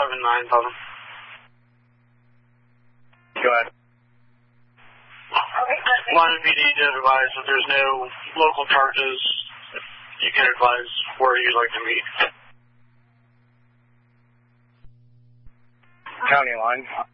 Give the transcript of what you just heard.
11-9, Go ahead. Line PD to advise that there's no local charges. You can advise where you'd like to meet. County line.